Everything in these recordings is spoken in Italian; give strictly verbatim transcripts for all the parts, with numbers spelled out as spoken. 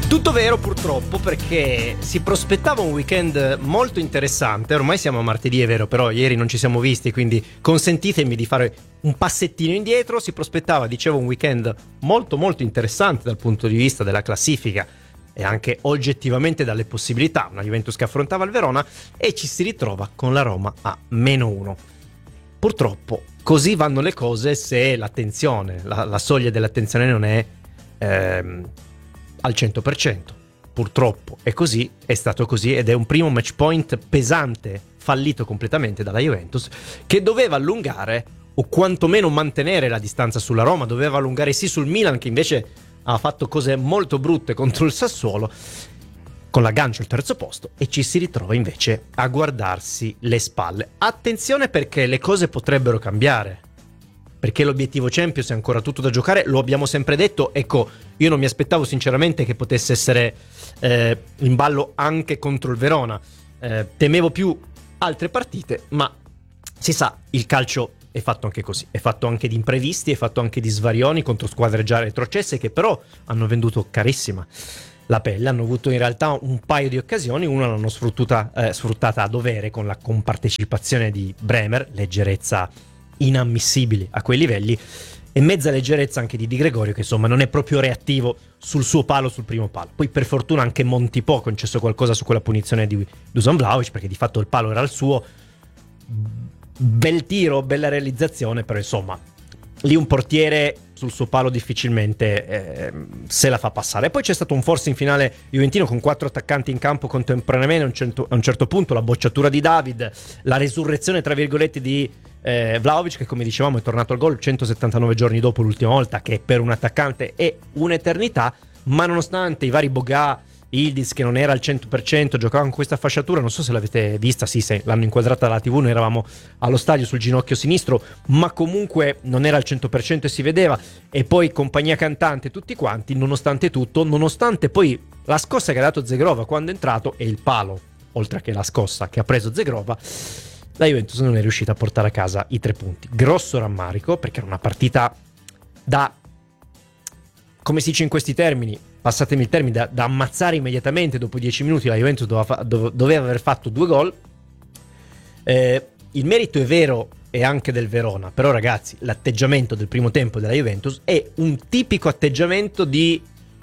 Tutto vero purtroppo, perché si prospettava un weekend molto interessante. Ormai siamo a martedì, è vero, però ieri non ci siamo visti, quindi consentitemi di fare un passettino indietro. Si prospettava, dicevo, un weekend molto molto interessante dal punto di vista della classifica e anche oggettivamente dalle possibilità. Una Juventus che affrontava il Verona e ci si ritrova con la Roma a meno uno. Purtroppo così vanno le cose se l'attenzione, la, la soglia dell'attenzione non è ehm, al cento per cento. Purtroppo è così, è stato così, ed è un primo match point pesante, fallito completamente dalla Juventus, che doveva allungare o quantomeno mantenere la distanza sulla Roma, doveva allungare sì sul Milan, che invece ha fatto cose molto brutte contro il Sassuolo con l'aggancio al terzo posto, e ci si ritrova invece a guardarsi le spalle. Attenzione, perché le cose potrebbero cambiare, perché l'obiettivo Champions è ancora tutto da giocare, lo abbiamo sempre detto. Ecco, io non mi aspettavo sinceramente che potesse essere eh, in ballo anche contro il Verona, eh, temevo più altre partite, ma si sa, il calcio è fatto anche così, è fatto anche di imprevisti, è fatto anche di svarioni contro squadre già retrocesse che però hanno venduto carissima la pelle, hanno avuto in realtà un paio di occasioni, una l'hanno sfruttata, eh, sfruttata a dovere con la compartecipazione di Bremer, leggerezza inammissibili a quei livelli, e mezza leggerezza anche di Di Gregorio, che insomma non è proprio reattivo sul suo palo, sul primo palo. Poi per fortuna anche Montipò ha concesso qualcosa su quella punizione di Dusan Vlahovic, perché di fatto il palo era il suo. Bel tiro, bella realizzazione, però insomma lì un portiere sul suo palo difficilmente eh, se la fa passare. E poi c'è stato un forse in finale juventino con quattro attaccanti in campo contemporaneamente. A un certo, a un certo punto la bocciatura di David, la resurrezione tra virgolette di eh, Vlahovic, che come dicevamo è tornato al gol centosettantanove giorni dopo l'ultima volta, che per un attaccante è un'eternità. Ma nonostante i vari Boga, Yildiz che non era al cento per cento, giocava con questa fasciatura, non so se l'avete vista, sì, se l'hanno inquadrata dalla tivù, noi eravamo allo stadio sul ginocchio sinistro, ma comunque non era al cento per cento e si vedeva. E poi compagnia cantante, tutti quanti, nonostante tutto, nonostante poi la scossa che ha dato Zegrova quando è entrato e il palo, oltre che la scossa che ha preso Zegrova, la Juventus non è riuscita a portare a casa i tre punti. Grosso rammarico, perché era una partita da, come si dice in questi termini, passatemi il termine, da, da ammazzare immediatamente. Dopo dieci minuti la Juventus doveva, dove, doveva aver fatto due gol. Eh, il merito è vero e anche del Verona, però ragazzi, l'atteggiamento del primo tempo della Juventus è un tipico atteggiamento di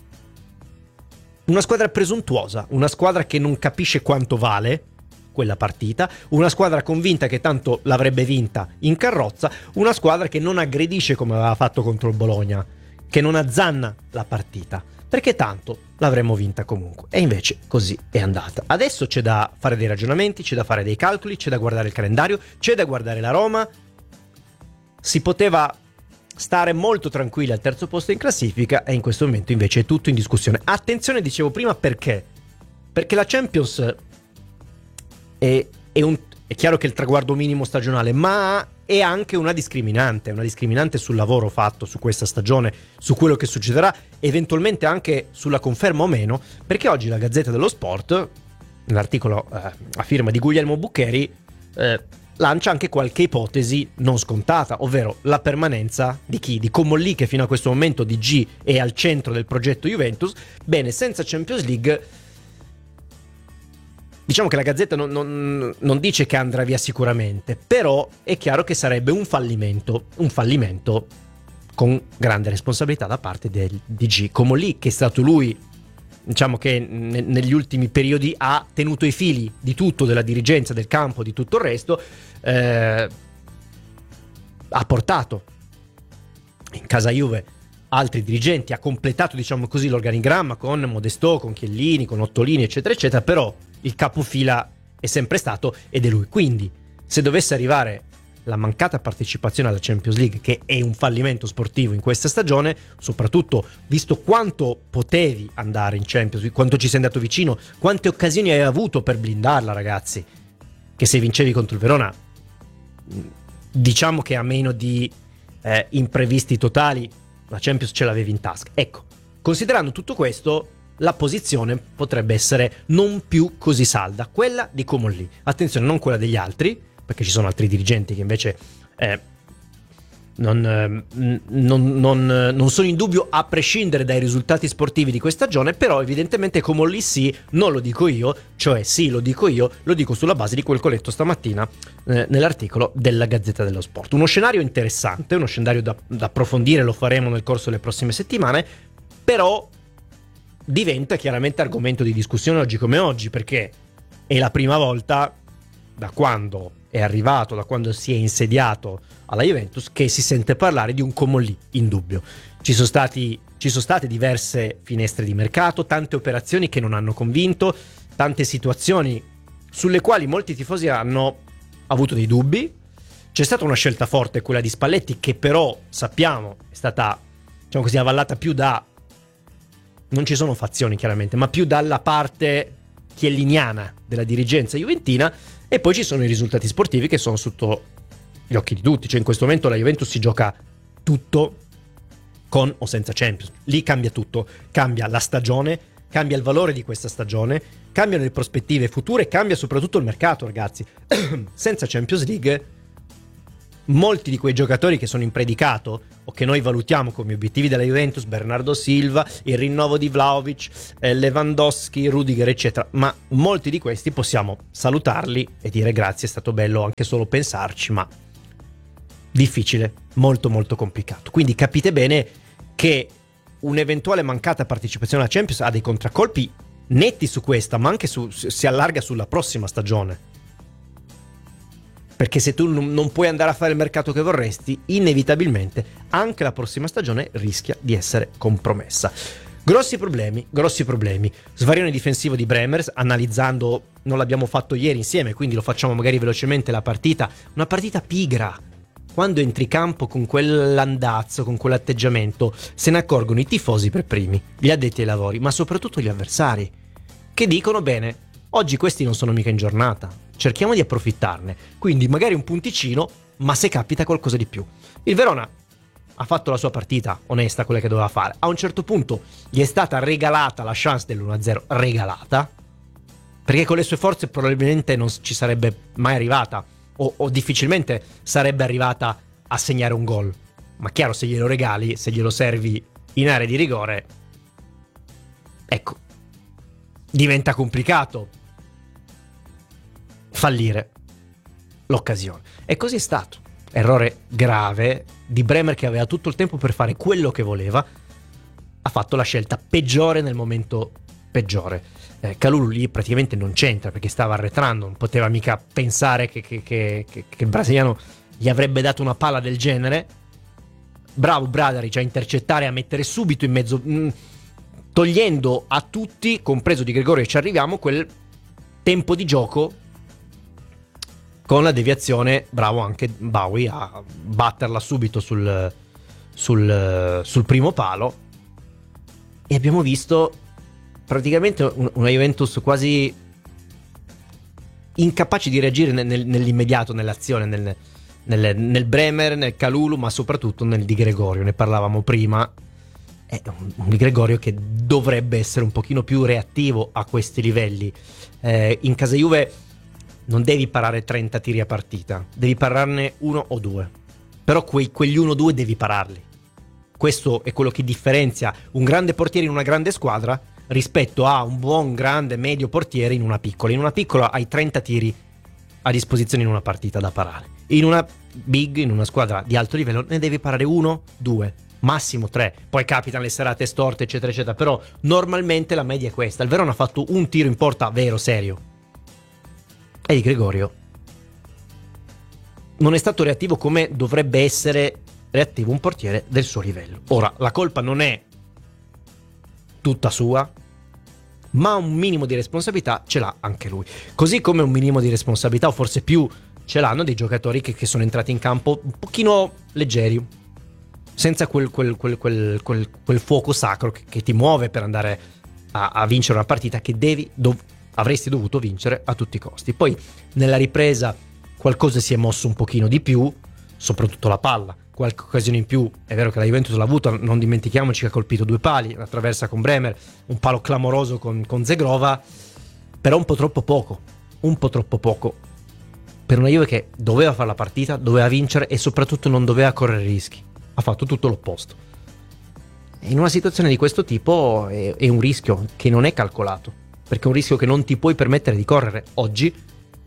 una squadra presuntuosa, una squadra che non capisce quanto vale quella partita, una squadra convinta che tanto l'avrebbe vinta in carrozza, una squadra che non aggredisce come aveva fatto contro il Bologna, che non azzanna la partita, perché tanto l'avremmo vinta comunque. E invece così è andata. Adesso c'è da fare dei ragionamenti, c'è da fare dei calcoli, c'è da guardare il calendario, c'è da guardare la Roma. Si poteva stare molto tranquilli al terzo posto in classifica, e in questo momento invece è tutto in discussione. Attenzione, dicevo prima, perché? Perché la Champions è, è, un, è chiaro che è il traguardo minimo stagionale, ma è anche una discriminante, una discriminante sul lavoro fatto su questa stagione, su quello che succederà, eventualmente anche sulla conferma o meno, perché oggi la Gazzetta dello Sport, nell'articolo eh, a firma di Guglielmo Buccheri, eh, lancia anche qualche ipotesi non scontata, ovvero la permanenza di chi? Di Comolli, che fino a questo momento D G è al centro del progetto Juventus. Bene, senza Champions League, diciamo che la Gazzetta non, non, non dice che andrà via sicuramente, però è chiaro che sarebbe un fallimento, un fallimento con grande responsabilità da parte del D G Comolli, che è stato lui, diciamo che ne, negli ultimi periodi ha tenuto i fili di tutto, della dirigenza, del campo, di tutto il resto, eh, ha portato in casa Juve altri dirigenti, ha completato, diciamo così, l'organigramma con Modestò, con Chiellini, con Ottolini, eccetera eccetera, però il capofila è sempre stato ed è lui. Quindi se dovesse arrivare la mancata partecipazione alla Champions League, che è un fallimento sportivo in questa stagione, soprattutto visto quanto potevi andare in Champions League, quanto ci sei andato vicino, quante occasioni hai avuto per blindarla, ragazzi, che se vincevi contro il Verona, diciamo che a meno di eh, imprevisti totali, la Champions ce l'avevi in tasca. Ecco, considerando tutto questo, la posizione potrebbe essere non più così salda, quella di Comolli. Attenzione, non quella degli altri, perché ci sono altri dirigenti che invece eh, non, eh, non, non, non sono in dubbio a prescindere dai risultati sportivi di questa stagione, però evidentemente come lì sì, non lo dico io, cioè sì lo dico io, lo dico sulla base di quel che ho letto stamattina eh, nell'articolo della Gazzetta dello Sport. Uno scenario interessante, uno scenario da, da approfondire, lo faremo nel corso delle prossime settimane, però diventa chiaramente argomento di discussione oggi come oggi, perché è la prima volta da quando è arrivato, da quando si è insediato alla Juventus, che si sente parlare di un Comolli in dubbio. Ci sono stati, ci sono state diverse finestre di mercato, tante operazioni che non hanno convinto, tante situazioni sulle quali molti tifosi hanno avuto dei dubbi. C'è stata una scelta forte, quella di Spalletti, che però sappiamo è stata, diciamo così, avvallata più da, non ci sono fazioni chiaramente, ma più dalla parte chielliniana della dirigenza juventina. E poi ci sono i risultati sportivi che sono sotto gli occhi di tutti, cioè in questo momento la Juventus si gioca tutto con o senza Champions, lì cambia tutto, cambia la stagione, cambia il valore di questa stagione, cambiano le prospettive future, cambia soprattutto il mercato, ragazzi. Senza Champions League molti di quei giocatori che sono in predicato o che noi valutiamo come obiettivi della Juventus, Bernardo Silva, il rinnovo di Vlahovic, eh, Lewandowski, Rudiger eccetera, ma molti di questi possiamo salutarli e dire grazie, è stato bello anche solo pensarci, ma difficile, molto molto complicato. Quindi capite bene che un'eventuale mancata partecipazione alla Champions ha dei contraccolpi netti su questa, ma anche su, si allarga sulla prossima stagione. Perché se tu non puoi andare a fare il mercato che vorresti, inevitabilmente anche la prossima stagione rischia di essere compromessa. Grossi problemi, grossi problemi. Svarione difensivo di Bremer, analizzando, non l'abbiamo fatto ieri insieme, quindi lo facciamo magari velocemente, la partita. Una partita pigra. Quando entri in campo con quell'andazzo, con quell'atteggiamento, se ne accorgono i tifosi per primi, gli addetti ai lavori, ma soprattutto gli avversari, che dicono bene, oggi questi non sono mica in giornata. Cerchiamo di approfittarne, quindi magari un punticino, ma se capita qualcosa di più. Il Verona ha fatto la sua partita onesta, quella che doveva fare. A un certo punto gli è stata regalata la chance dell'uno a zero, regalata, perché con le sue forze probabilmente non ci sarebbe mai arrivata, o, o difficilmente sarebbe arrivata a segnare un gol. Ma chiaro, se glielo regali, se glielo servi in area di rigore, ecco, diventa complicato fallire l'occasione. E così è stato. Errore grave di Bremer, che aveva tutto il tempo per fare quello che voleva, ha fatto la scelta peggiore nel momento peggiore. eh, Kalulu lì praticamente non c'entra, perché stava arretrando, non poteva mica pensare che, che, che, che, che il brasiliano gli avrebbe dato una palla del genere. Bravo Bradaric a intercettare, a mettere subito in mezzo, mh, togliendo a tutti, compreso Di Gregorio, e ci arriviamo, quel tempo di gioco. Con la deviazione, bravo anche Bowie a batterla subito sul, sul, sul primo palo. E abbiamo visto praticamente una Juventus quasi incapace di reagire nel, nell'immediato, nell'azione, nel, nel, nel Bremer, nel Kalulu, ma soprattutto nel Di Gregorio. Ne parlavamo prima. È un, un Di Gregorio che dovrebbe essere un pochino più reattivo a questi livelli. Eh, in casa Juve non devi parare trenta tiri a partita, devi pararne uno o due, però quei, quegli uno o due devi pararli. Questo è quello che differenzia un grande portiere in una grande squadra rispetto a un buon, grande, medio portiere in una piccola. In una piccola hai trenta tiri a disposizione in una partita da parare. In una big, in una squadra di alto livello, ne devi parare uno, due, massimo tre. Poi capitano le serate storte eccetera eccetera, però normalmente la media è questa. Il Verona ha fatto un tiro in porta vero, serio, e Di Gregorio non è stato reattivo come dovrebbe essere reattivo un portiere del suo livello. Ora, la colpa non è tutta sua, ma un minimo di responsabilità ce l'ha anche lui. Così come un minimo di responsabilità, o forse più, ce l'hanno dei giocatori che, che sono entrati in campo un pochino leggeri, senza quel, quel, quel, quel, quel, quel fuoco sacro che, che ti muove per andare a, a vincere una partita che devi... Dov- avresti dovuto vincere a tutti i costi. Poi nella ripresa qualcosa si è mosso un pochino di più, soprattutto la palla, qualche occasione in più. È vero che la Juventus l'ha avuta, non dimentichiamoci che ha colpito due pali, una traversa con Bremer, un palo clamoroso con, con Zegrova, però un po' troppo poco, un po' troppo poco. per una Juve che doveva fare la partita, doveva vincere e soprattutto non doveva correre rischi. Ha fatto tutto l'opposto. In una situazione di questo tipo è, è un rischio che non è calcolato, perché è un rischio che non ti puoi permettere di correre oggi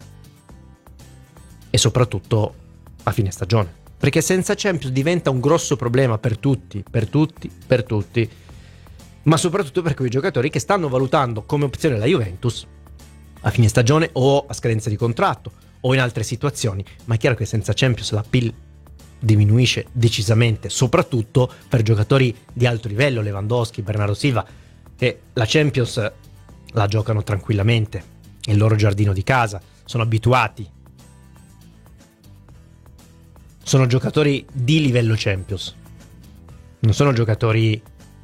e soprattutto a fine stagione, perché senza Champions diventa un grosso problema per tutti, per tutti, per tutti, ma soprattutto per quei giocatori che stanno valutando come opzione la Juventus a fine stagione o a scadenza di contratto o in altre situazioni. Ma è chiaro che senza Champions l'appeal diminuisce decisamente, soprattutto per giocatori di alto livello, Lewandowski, Bernardo Silva, che la Champions la giocano tranquillamente, è il loro giardino di casa, sono abituati, sono giocatori di livello Champions, non sono giocatori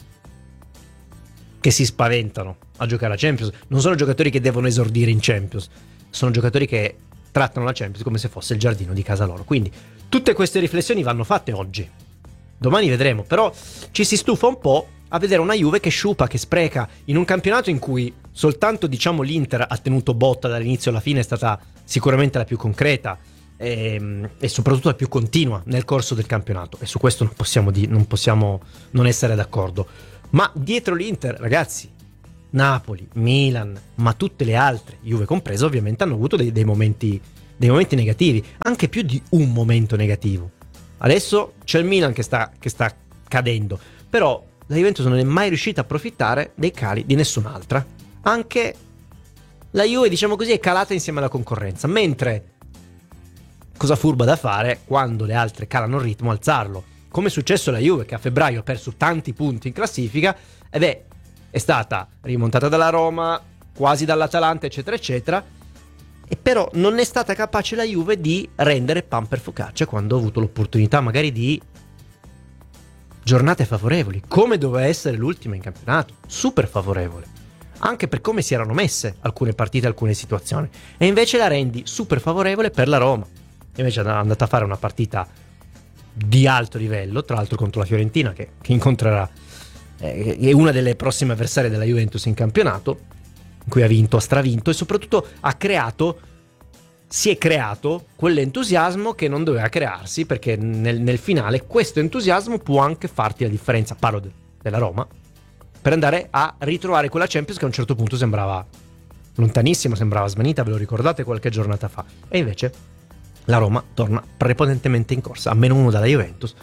che si spaventano a giocare a Champions, non sono giocatori che devono esordire in Champions, sono giocatori che trattano la Champions come se fosse il giardino di casa loro. Quindi tutte queste riflessioni vanno fatte oggi, domani vedremo, però ci si stufa un po' a vedere una Juve che sciupa, che spreca in un campionato in cui soltanto, diciamo, l'Inter ha tenuto botta dall'inizio alla fine, è stata sicuramente la più concreta e, e soprattutto la più continua nel corso del campionato, e su questo non possiamo, di, non possiamo non essere d'accordo. Ma dietro l'Inter, ragazzi, Napoli, Milan, ma tutte le altre, Juve compresa ovviamente, hanno avuto dei, dei momenti dei momenti negativi, anche più di un momento negativo. Adesso c'è il Milan che sta, che sta cadendo, però la Juventus non è mai riuscita a approfittare dei cali di nessun'altra. Anche la Juve, diciamo così, è calata insieme alla concorrenza, mentre cosa furba da fare quando le altre calano il ritmo, alzarlo, come è successo alla Juve, che a febbraio ha perso tanti punti in classifica e beh, è stata rimontata dalla Roma, quasi dall'Atalanta, eccetera eccetera, e però non è stata capace la Juve di rendere pan per focaccia quando ha avuto l'opportunità magari di giornate favorevoli, come doveva essere l'ultima in campionato, super favorevole, anche per come si erano messe alcune partite, alcune situazioni, e invece la rendi super favorevole per la Roma. Invece è andata a fare una partita di alto livello, tra l'altro contro la Fiorentina, che, che incontrerà eh, è una delle prossime avversarie della Juventus in campionato, in cui ha vinto, ha stravinto e soprattutto ha creato, si è creato quell'entusiasmo che non doveva crearsi, perché nel, nel finale questo entusiasmo può anche farti la differenza, parlo de, della Roma, per andare a ritrovare quella Champions che a un certo punto sembrava lontanissima, sembrava svanita, ve lo ricordate qualche giornata fa, e invece la Roma torna prepotentemente in corsa, a meno uno dalla Juventus,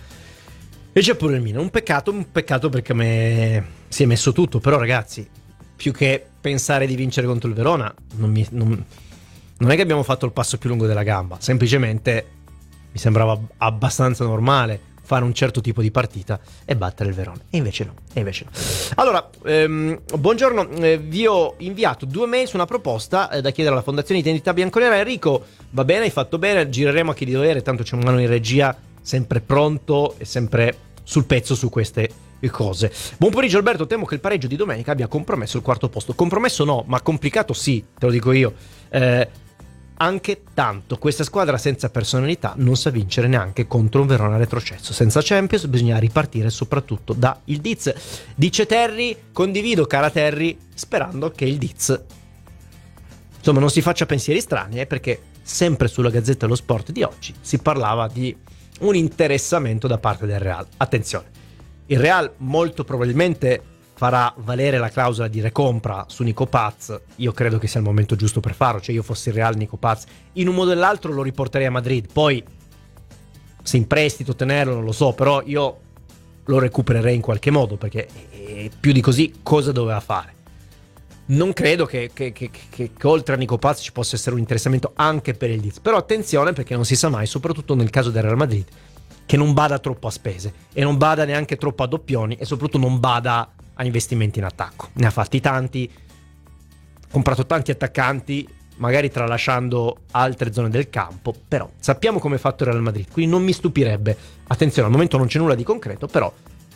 e c'è pure il Milan. Un peccato, un peccato perché me si è messo tutto, però ragazzi, più che pensare di vincere contro il Verona, non, mi, non, non è che abbiamo fatto il passo più lungo della gamba, semplicemente mi sembrava abbastanza normale fare un certo tipo di partita e battere il Verona, e invece no, e invece no. Allora, ehm, buongiorno, eh, vi ho inviato due mail su una proposta eh, da chiedere alla Fondazione Identità Bianconera. Enrico, va bene, hai fatto bene, gireremo a chi di dovere, tanto c'è un mano in regia sempre pronto e sempre sul pezzo su queste cose. Buon pomeriggio Alberto, temo che il pareggio di domenica abbia compromesso il quarto posto. Compromesso no, ma complicato sì, te lo dico io. Eh, anche tanto, questa squadra senza personalità non sa vincere neanche contro un Verona retrocesso. Senza Champions bisogna ripartire soprattutto da il Diz, dice Terry. Condivido, cara Terry, sperando che il Diz insomma non si faccia pensieri strani, eh, perché sempre sulla Gazzetta dello Sport di oggi si parlava di un interessamento da parte del Real. Attenzione, il Real molto probabilmente farà valere la clausola di recompra su Nico Paz. Io credo che sia il momento giusto per farlo, cioè io fossi il Real, Nico Paz in un modo o nell'altro lo riporterei a Madrid, poi se in prestito tenerlo non lo so, però io lo recupererei in qualche modo, perché eh, più di così cosa doveva fare? Non credo che, che, che, che, che oltre a Nico Paz ci possa essere un interessamento anche per il Diz, però attenzione, perché non si sa mai, soprattutto nel caso del Real Madrid, che non bada troppo a spese e non bada neanche troppo a doppioni e soprattutto non bada a investimenti in attacco. Ne ha fatti tanti, ha comprato tanti attaccanti, magari tralasciando altre zone del campo, però sappiamo come è fatto il Real Madrid, quindi non mi stupirebbe. Attenzione, al momento non c'è nulla di concreto, però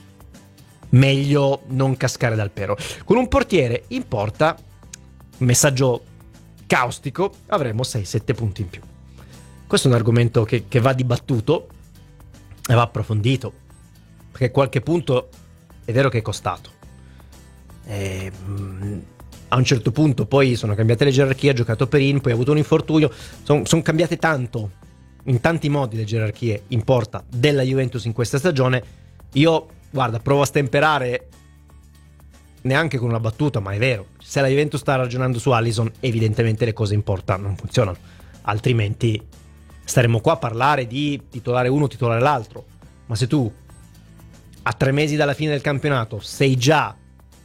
meglio non cascare dal pero. Con un portiere in porta, messaggio caustico, avremo sei sette punti in più. Questo è un argomento che, che va dibattuto e va approfondito, perché qualche punto è vero che è costato. E, mh, a un certo punto poi sono cambiate le gerarchie, ha giocato Perin, poi ha avuto un infortunio, sono son cambiate tanto, in tanti modi le gerarchie in porta della Juventus in questa stagione. Io, guarda, provo a stemperare neanche con una battuta, ma è vero, se la Juventus sta ragionando su Alisson, evidentemente le cose in porta non funzionano, altrimenti staremo qua a parlare di titolare uno, titolare l'altro. Ma se tu a tre mesi dalla fine del campionato sei già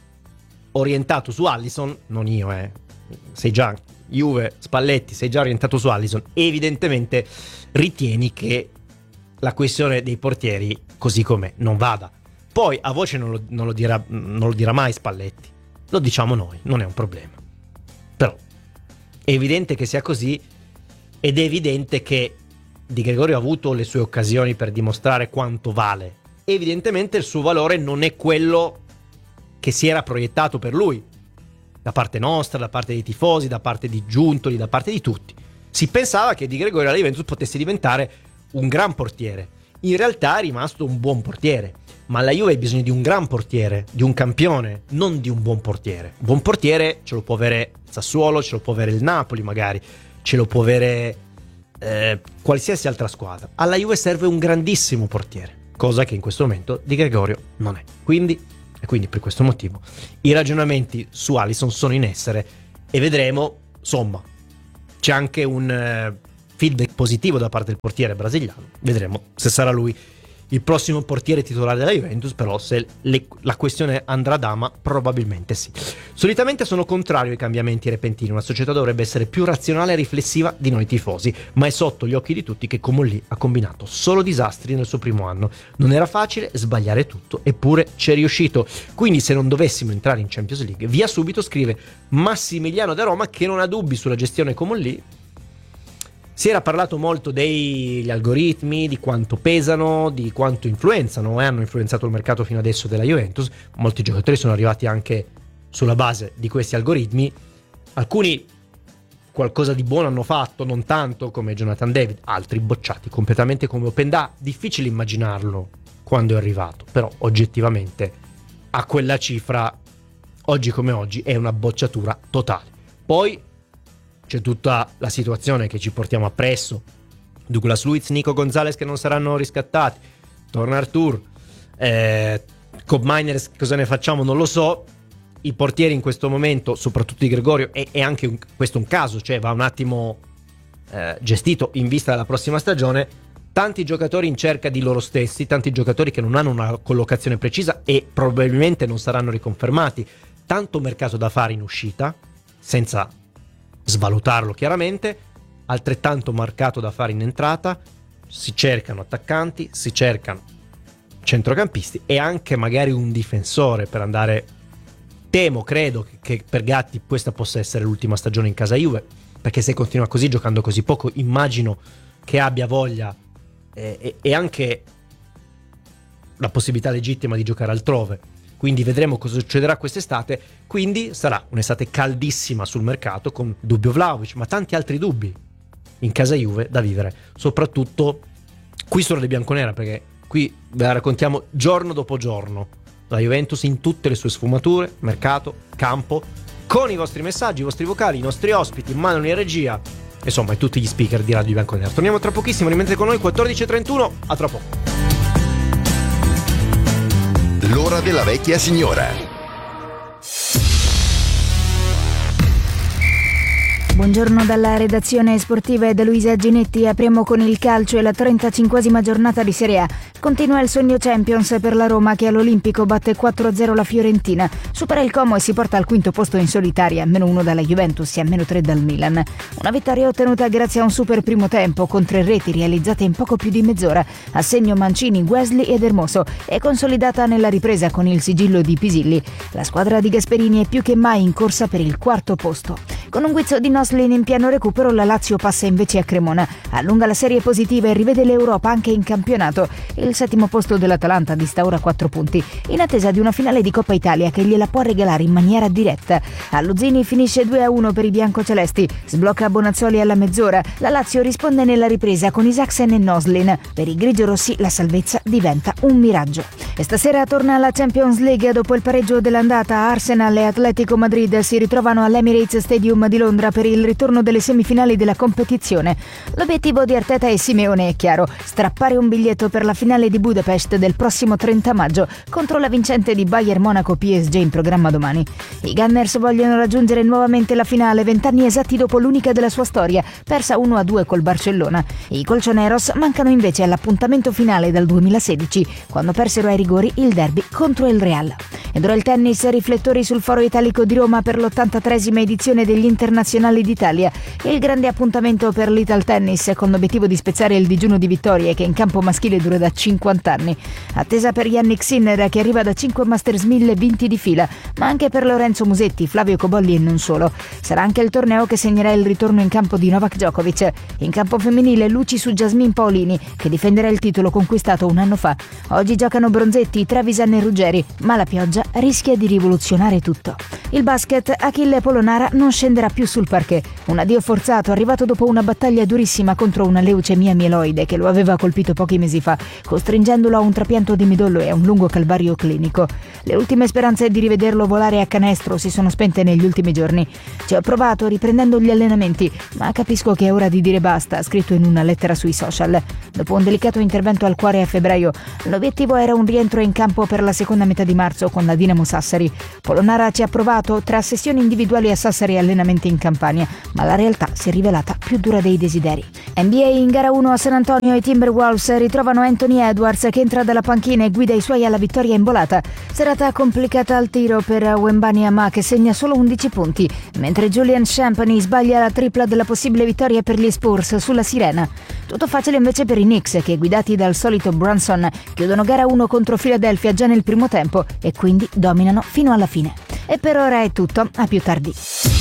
orientato su Alisson, non io, eh, sei già Juve, Spalletti, sei già orientato su Alisson, evidentemente ritieni che la questione dei portieri così com'è non vada. Poi a voce non lo, non lo dirà non lo dirà mai Spalletti, lo diciamo noi, non è un problema. Però è evidente che sia così, ed è evidente che Di Gregorio ha avuto le sue occasioni per dimostrare quanto vale. Evidentemente il suo valore non è quello che si era proiettato per lui, da parte nostra, da parte dei tifosi, da parte di Giuntoli, da parte di tutti. Si pensava che Di Gregorio alla Juventus potesse diventare un gran portiere. In realtà è rimasto un buon portiere, ma la Juve ha bisogno di un gran portiere, di un campione, non di un buon portiere. Un buon portiere ce lo può avere Sassuolo, ce lo può avere il Napoli magari, ce lo può avere eh, qualsiasi altra squadra. Alla Juve serve un grandissimo portiere, cosa che in questo momento Di Gregorio non è. Quindi, e quindi per questo motivo i ragionamenti su Alisson sono in essere e vedremo, insomma, c'è anche un eh, feedback positivo da parte del portiere brasiliano. Vedremo se sarà lui il prossimo portiere titolare della Juventus, però se le, la questione andrà a dama, probabilmente sì. Solitamente sono contrario ai cambiamenti repentini, una società dovrebbe essere più razionale e riflessiva di noi tifosi, ma è sotto gli occhi di tutti che Comolli ha combinato solo disastri nel suo primo anno. Non era facile sbagliare tutto, eppure ci è riuscito. Quindi se non dovessimo entrare in Champions League, via subito, scrive Massimiliano da Roma, che non ha dubbi sulla gestione Comolli. Si era parlato molto degli algoritmi, di quanto pesano, di quanto influenzano e hanno influenzato il mercato fino adesso della Juventus. Molti giocatori sono arrivati anche sulla base di questi algoritmi. Alcuni qualcosa di buono hanno fatto, non tanto come Jonathan David, altri bocciati completamente come Openda. Difficile immaginarlo quando è arrivato, però oggettivamente a quella cifra, oggi come oggi, è una bocciatura totale. Poi c'è tutta la situazione che ci portiamo appresso, Douglas Luiz, Nico Gonzalez che non saranno riscattati, torna Artur, eh, Cobb Miners, cosa ne facciamo non lo so. I portieri in questo momento, soprattutto di Gregorio, e, e anche un, questo è un caso, cioè va un attimo eh, gestito in vista della prossima stagione. Tanti giocatori in cerca di loro stessi, tanti giocatori che non hanno una collocazione precisa e probabilmente non saranno riconfermati, tanto mercato da fare in uscita, senza svalutarlo chiaramente, altrettanto mercato da fare in entrata. Si cercano attaccanti, si cercano centrocampisti e anche magari un difensore per andare. Temo, credo che, che per Gatti questa possa essere l'ultima stagione in casa Juve, perché se continua così, giocando così poco, immagino che abbia voglia eh, e, e anche la possibilità legittima di giocare altrove. Quindi vedremo cosa succederà quest'estate. Quindi sarà un'estate caldissima sul mercato, con dubbio Vlahovic, ma tanti altri dubbi in casa Juve da vivere, soprattutto qui sulla di bianconera, perché qui ve la raccontiamo giorno dopo giorno, la Juventus in tutte le sue sfumature, mercato, campo, con i vostri messaggi, i vostri vocali, i nostri ospiti, Manuel in regia, insomma, e tutti gli speaker di Radio Bianconera. Torniamo tra pochissimo, rimanete con noi, quattordici e trentuno, a tra poco. L'ora della vecchia signora. Buongiorno dalla redazione sportiva da Luisa Ginetti. Apriamo con il calcio e la trentacinquesima giornata di Serie A. Continua il sogno Champions per la Roma, che all'Olimpico batte quattro a zero la Fiorentina. Supera il Como e si porta al quinto posto in solitaria, meno uno dalla Juventus e a meno tre dal Milan. Una vittoria ottenuta grazie a un super primo tempo con tre reti realizzate in poco più di mezz'ora. A segno Mancini, Wesley ed Hermoso, e consolidata nella ripresa con il sigillo di Pisilli. La squadra di Gasperini è più che mai in corsa per il quarto posto. Con un guizzo di Noslin in piano recupero, la Lazio passa invece a Cremona, allunga la serie positiva e rivede l'Europa anche in campionato. Il settimo posto dell'Atalanta dista ora quattro punti, in attesa di una finale di Coppa Italia che gliela può regalare in maniera diretta. A Luzzini finisce due a uno per i biancocelesti, sblocca Bonazzoli alla mezz'ora, la Lazio risponde nella ripresa con Isaksen e Noslin. Per i grigiorossi la salvezza diventa un miraggio. E stasera torna alla Champions League. Dopo il pareggio dell'andata, Arsenal e Atletico Madrid si ritrovano all'Emirates Stadium di Londra per il ritorno delle semifinali della competizione. L'obiettivo di Arteta e Simeone è chiaro: strappare un biglietto per la finale di Budapest del prossimo trenta maggio contro la vincente di Bayern Monaco P S G in programma domani. I Gunners vogliono raggiungere nuovamente la finale, vent'anni esatti dopo l'unica della sua storia, persa uno a due col Barcellona. I colchoneros mancano invece all'appuntamento finale dal duemilasedici, quando persero ai rigori il derby contro il Real. Ed ora il tennis, riflettori sul Foro Italico di Roma per l'ottantatreesima edizione degli Internazionali d'Italia. Il grande appuntamento per l'Ital Tennis, con l'obiettivo di spezzare il digiuno di vittorie che in campo maschile dura da cinquanta anni. Attesa per Yannick Sinner, che arriva da cinque Masters mille vinti di fila, ma anche per Lorenzo Musetti, Flavio Cobolli e non solo. Sarà anche il torneo che segnerà il ritorno in campo di Novak Djokovic. In campo femminile, luci su Jasmine Paolini, che difenderà il titolo conquistato un anno fa. Oggi giocano Bronzetti, Trevisan e Ruggeri, ma la pioggia rischia di rivoluzionare tutto. Il basket, Achille Polonara non scenderà più sul parquet. Un addio forzato, arrivato dopo una battaglia durissima contro una leucemia mieloide che lo aveva colpito pochi mesi fa, costringendolo a un trapianto di midollo e a un lungo calvario clinico. Le ultime speranze di rivederlo volare a canestro si sono spente negli ultimi giorni. Ci ho provato riprendendo gli allenamenti, ma capisco che è ora di dire basta, ha scritto in una lettera sui social. Dopo un delicato intervento al cuore a febbraio, l'obiettivo era un rientro in campo per la seconda metà di marzo con la Dinamo Sassari. Polonara ci ha provato tra sessioni individuali a Sassari e allenamenti in Campania, ma la realtà si è rivelata più dura dei desideri. N B A in gara uno a San Antonio, i Timberwolves ritrovano Anthony Edwards, che entra dalla panchina e guida i suoi alla vittoria in volata. Serata complicata al tiro per Wembanyama, che segna solo undici punti, mentre Julian Champagny sbaglia la tripla della possibile vittoria per gli Spurs sulla Sirena. Tutto facile invece per i Knicks, che guidati dal solito Brunson chiudono gara uno contro Philadelphia già nel primo tempo e quindi dominano fino alla fine. E per ora è tutto, a più tardi.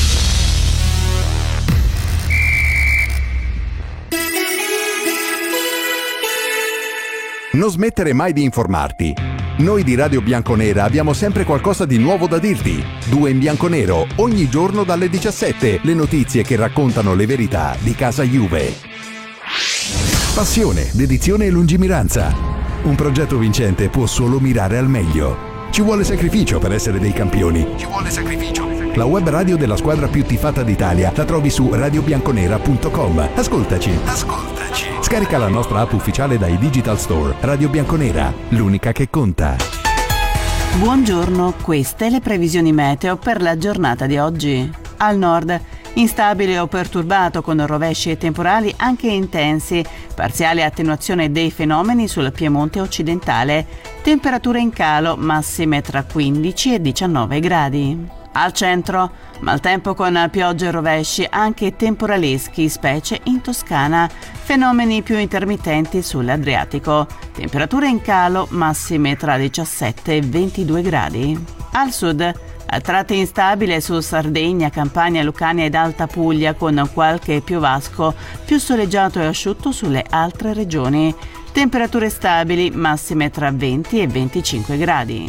Non smettere mai di informarti. Noi di Radio Bianconera abbiamo sempre qualcosa di nuovo da dirti. Due in bianconero, ogni giorno dalle diciassette, le notizie che raccontano le verità di casa Juve. Passione, dedizione e lungimiranza. Un progetto vincente può solo mirare al meglio. Ci vuole sacrificio per essere dei campioni. Ci vuole sacrificio. La web radio della squadra più tifata d'Italia la trovi su radio bianconera punto com. Ascoltaci. Ascoltaci. Scarica la nostra app ufficiale dai Digital Store. Radio Bianconera, l'unica che conta. Buongiorno, queste le previsioni meteo per la giornata di oggi. Al nord, instabile o perturbato con rovesci e temporali anche intensi, parziale attenuazione dei fenomeni sul Piemonte occidentale, temperature in calo massime tra quindici e diciannove gradi. Al centro, maltempo con piogge e rovesci anche temporaleschi, specie in Toscana, fenomeni più intermittenti sull'Adriatico, temperature in calo massime tra diciassette e ventidue gradi. Al sud, a tratti instabile su Sardegna, Campania, Lucania ed Alta Puglia, con qualche piovasco, più soleggiato e asciutto sulle altre regioni. Temperature stabili, massime tra venti e venticinque gradi.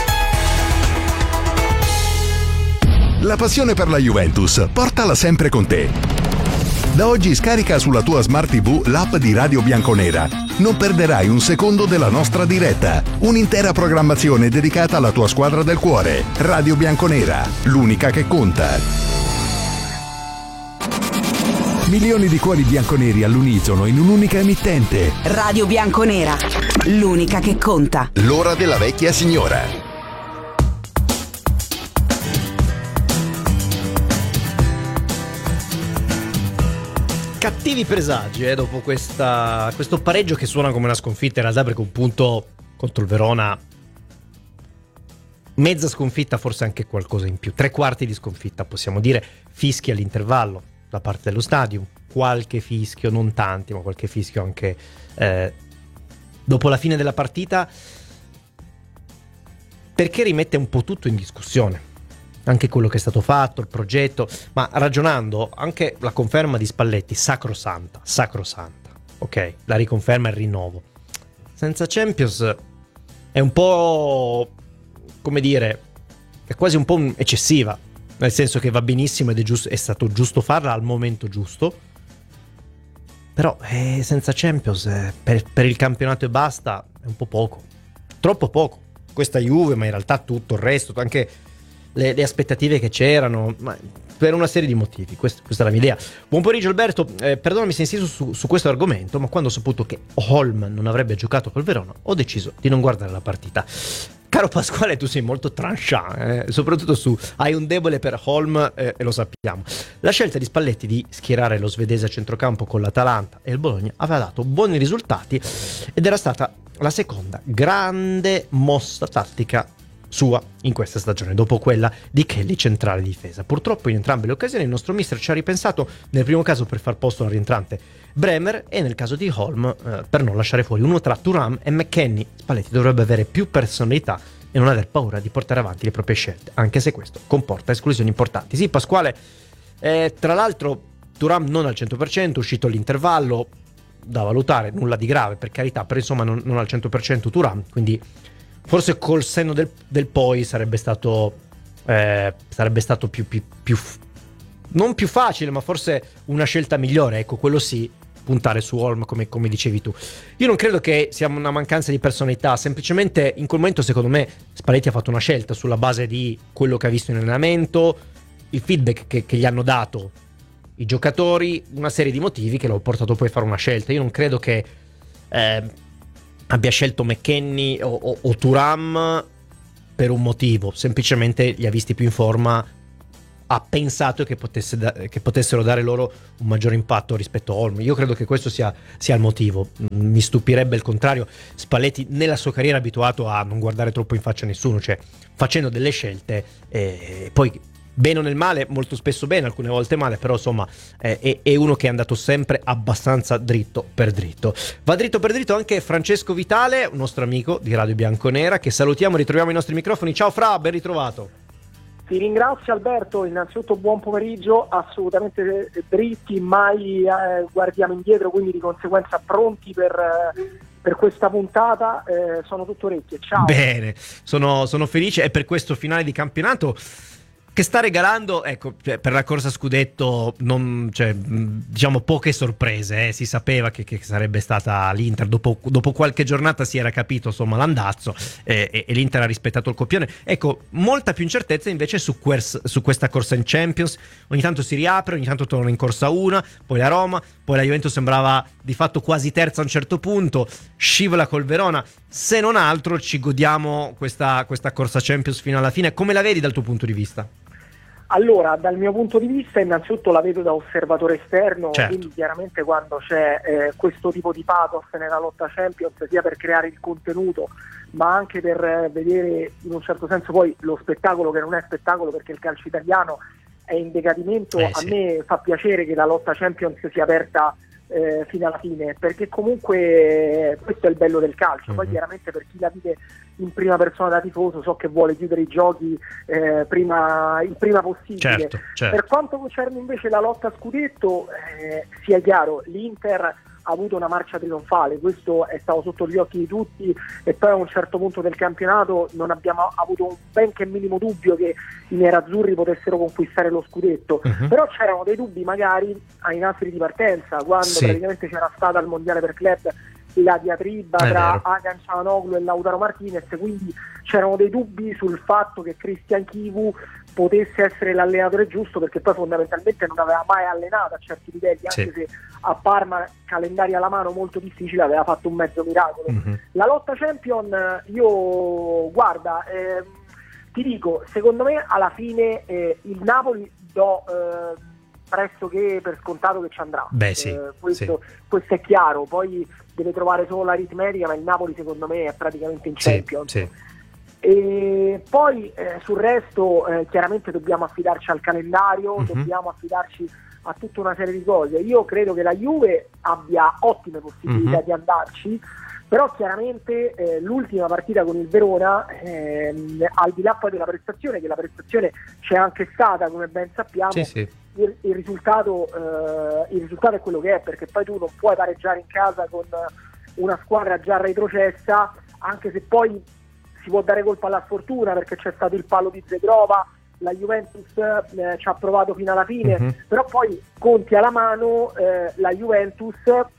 La passione per la Juventus, portala sempre con te. Da oggi scarica sulla tua Smart tivù l'app di Radio Bianconera. Non perderai un secondo della nostra diretta. Un'intera programmazione dedicata alla tua squadra del cuore. Radio Bianconera, l'unica che conta. Milioni di cuori bianconeri all'unisono in un'unica emittente. Radio Bianconera, l'unica che conta. L'ora della vecchia signora. Cattivi presagi eh, dopo questa, questo pareggio che suona come una sconfitta in realtà, perché un punto contro il Verona, mezza sconfitta, forse anche qualcosa in più, tre quarti di sconfitta possiamo dire, fischi all'intervallo da parte dello stadio, qualche fischio, non tanti ma qualche fischio anche eh, dopo la fine della partita, perché rimette un po' tutto in discussione. anche quello che è stato fatto, il progetto, ma ragionando anche la conferma di Spalletti, sacrosanta, sacrosanta, ok, la riconferma e il rinnovo. Senza Champions è un po', come dire, è quasi un po' eccessiva, nel senso che va benissimo ed è, giusto, è stato giusto farla al momento giusto, però eh, senza Champions eh, per, per il campionato e basta è un po' poco, troppo poco. Questa Juve, ma in realtà tutto il resto, anche le, le aspettative che c'erano, ma per una serie di motivi. Questa, questa è la mia idea. Buon pomeriggio Alberto, eh, perdonami se insisto su, su questo argomento, ma quando ho saputo che Holm non avrebbe giocato col Verona ho deciso di non guardare la partita. Caro Pasquale, tu sei molto tranchant, eh? Soprattutto su hai un debole per Holm eh, e lo sappiamo. La scelta di Spalletti di schierare lo svedese a centrocampo con l'Atalanta e il Bologna aveva dato buoni risultati ed era stata la seconda grande mossa tattica sua in questa stagione, dopo quella di Kelly centrale difesa. Purtroppo in entrambe le occasioni il nostro mister ci ha ripensato, nel primo caso per far posto al rientrante Bremer e nel caso di Holm eh, per non lasciare fuori uno tra Thuram e McKennie. Spalletti dovrebbe avere più personalità e non aver paura di portare avanti le proprie scelte, anche se questo comporta esclusioni importanti. Sì, Pasquale, eh, tra l'altro Thuram non al cento per cento, uscito all'intervallo, da valutare, nulla di grave per carità, però insomma non, non al cento per cento Thuram, quindi forse col senno del, del poi sarebbe stato eh, sarebbe stato più, più, più non più facile, ma forse una scelta migliore, ecco, quello sì, puntare su Holm come, come dicevi tu. Io non credo che sia una mancanza di personalità, semplicemente in quel momento secondo me Spalletti ha fatto una scelta sulla base di quello che ha visto in allenamento, il feedback che, che gli hanno dato i giocatori, una serie di motivi che l'ho portato poi a fare una scelta. Io non credo che eh, abbia scelto McKennie o, o, o Thuram per un motivo, semplicemente li ha visti più in forma, ha pensato che, potesse da, che potessero dare loro un maggiore impatto rispetto a Holm. Io credo che questo sia, sia il motivo. Mi stupirebbe il contrario. Spalletti nella sua carriera è abituato a non guardare troppo in faccia a nessuno, cioè facendo delle scelte e poi bene o nel male, molto spesso bene, alcune volte male, però insomma eh, è, è uno che è andato sempre abbastanza dritto per dritto. Va dritto per dritto anche Francesco Vitale, un nostro amico di Radio Bianconera, che salutiamo, ritroviamo i nostri microfoni. Ciao Fra, ben ritrovato. Ti ringrazio Alberto, innanzitutto buon pomeriggio, assolutamente dritti, mai eh, guardiamo indietro, quindi di conseguenza pronti per... Eh, per questa puntata, eh, sono tutto orecchie. Ciao. Bene, sono, sono felice e per questo finale di campionato che sta regalando, ecco, per la corsa scudetto non, cioè, diciamo poche sorprese, eh. Si sapeva che, che sarebbe stata l'Inter, dopo, dopo qualche giornata si era capito insomma l'andazzo eh, e, e l'Inter ha rispettato il copione. Ecco, molta più incertezza invece su, quers, su questa corsa in Champions. Ogni tanto si riapre, ogni tanto torna in corsa una, poi la Roma, poi la Juventus sembrava di fatto quasi terza a un certo punto, scivola col Verona. Se non altro ci godiamo questa, questa corsa Champions fino alla fine. Come la vedi dal tuo punto di vista? Allora, dal mio punto di vista innanzitutto la vedo da osservatore esterno, certo. Quindi chiaramente quando c'è eh, questo tipo di pathos nella lotta Champions, sia per creare il contenuto ma anche per eh, vedere in un certo senso poi lo spettacolo, che non è spettacolo perché il calcio italiano è in decadimento, eh, sì. A me fa piacere che la lotta Champions sia aperta eh, fino alla fine, perché comunque questo è il bello del calcio. Mm-hmm. Poi chiaramente per chi la vive in prima persona da tifoso so che vuole chiudere i giochi eh, prima, il prima possibile. Certo, certo. Per quanto concerne invece la lotta a scudetto, eh, sia chiaro, l'Inter ha avuto una marcia trionfale, questo è stato sotto gli occhi di tutti, e poi a un certo punto del campionato non abbiamo avuto un benché minimo dubbio che i nerazzurri potessero conquistare lo scudetto. Uh-huh. Però c'erano dei dubbi magari ai nastri di partenza, quando sì. praticamente c'era stata al mondiale per club la diatriba è tra Hakan Çalhanoğlu e Lautaro Martinez, quindi c'erano dei dubbi sul fatto che Christian Chivu potesse essere l'allenatore giusto, perché poi fondamentalmente non aveva mai allenato a certi livelli, anche sì. se a Parma, calendari alla mano molto difficile, aveva fatto un mezzo miracolo. Mm-hmm. La lotta Champion, io guarda, eh, ti dico, secondo me alla fine eh, il Napoli do eh, pressoché per scontato che ci andrà. Beh, sì, eh, questo, sì. questo è chiaro, poi deve trovare solo l'aritmetica, ma il Napoli secondo me è praticamente in Champions. Sì, sì. E poi eh, sul resto eh, chiaramente dobbiamo affidarci al calendario, uh-huh. dobbiamo affidarci a tutta una serie di cose. Io credo che la Juve abbia ottime possibilità uh-huh. di andarci, Però chiaramente eh, l'ultima partita con il Verona, ehm, al di là poi della prestazione, che la prestazione c'è anche stata, come ben sappiamo, sì, sì. Il, il, risultato, eh, il risultato è quello che è, perché poi tu non puoi pareggiare in casa con una squadra già retrocessa, anche se poi si può dare colpa alla sfortuna, perché c'è stato il palo di Zegrova, la Juventus eh, ci ha provato fino alla fine, uh-huh. però poi conti alla mano, eh, la Juventus,